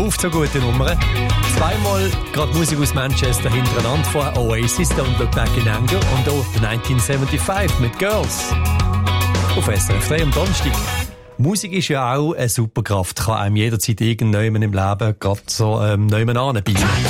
läuft so gute Nummern. Zweimal gerade Musik aus Manchester hintereinander, vorher Oasis, Don't Look Back in Anger und auch 1975 mit Girls. Auf SRF 3 am Donnerstag. Musik ist ja auch eine Superkraft, kann einem jederzeit irgendjemand im Leben gerade so jemand anbieten.